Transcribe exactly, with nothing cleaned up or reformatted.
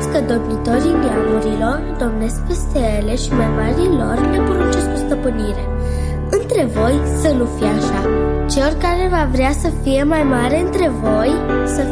știți că domnitorii neamurilor domnesc peste ele și mai marii lor le poruncesc cu stăpânire. Între voi să nu fie așa, ci oricare va vrea să fie mai mare între voi, să